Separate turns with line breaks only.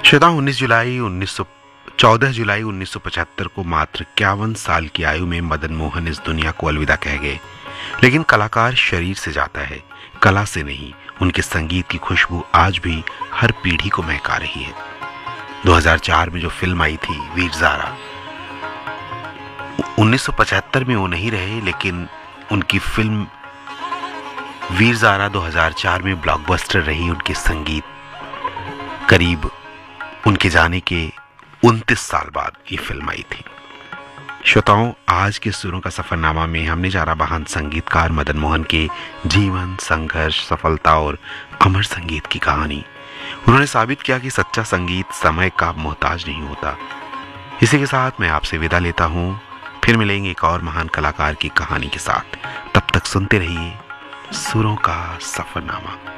श्वेता 14 जुलाई 1975 को मात्र 51 साल की आयु में मदन मोहन इस दुनिया को अलविदा कह गए। लेकिन कलाकार शरीर से जाता है, कला से नहीं। उनके संगीत की खुशबू आज भी हर पीढ़ी को महका रही है। 2004 में जो फिल्म आई थी वीर ज़ारा, 1975 में वो नहीं रहे, लेकिन उनकी फिल्म वीर ज़ारा 2004 में ब्लॉकबस्टर रही। उनके संगीत करीब उनके जाने के 29 साल बाद ये फिल्म आई थी। श्रोताओं, आज के सुरों का सफरनामा में हमने जाना महान संगीतकार मदन मोहन के जीवन, संघर्ष, सफलता और अमर संगीत की कहानी। उन्होंने साबित किया कि सच्चा संगीत समय का मोहताज नहीं होता। इसी के साथ मैं आपसे विदा लेता हूं। फिर मिलेंगे एक और महान कलाकार की कहानी के साथ। तब तक सुनते रहिए सुरों का सफरनामा।